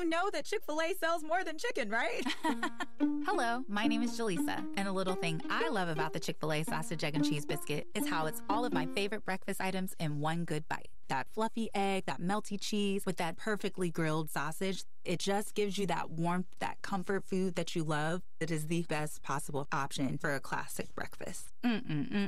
you know that Chick-fil-A sells more than chicken, right? Hello, my name is Jaleesa, and a little thing I love about the Chick-fil-A sausage, egg, and cheese biscuit is how it's all of my favorite breakfast items in one good bite. That fluffy egg, that melty cheese with that perfectly grilled sausage. It just gives you that warmth, that comfort food that you love. It is the best possible option for a classic breakfast.